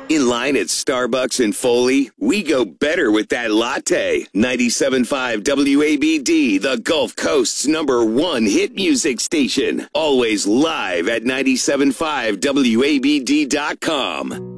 In line at Starbucks and Foley, we go better with that latte. 97.5 WABD, the Gulf Coast's #1 hit music station. Always live at 97.5WABD.com.